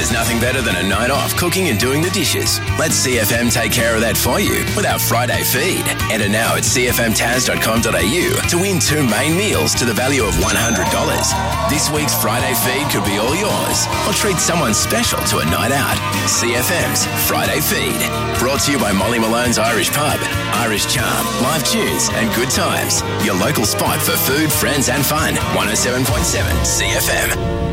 There's nothing better than a night off cooking and doing the dishes. Let CFM take care of that for you with our Friday feed. Enter now at cfmtaz.com.au to win 2 main meals to the value of $100. This week's Friday feed could be all yours, or treat someone special to a night out. CFM's Friday feed. Brought to you by Molly Malone's Irish Pub, Irish Charm, live tunes and good times. Your local spot for food, friends and fun. 107.7 CFM.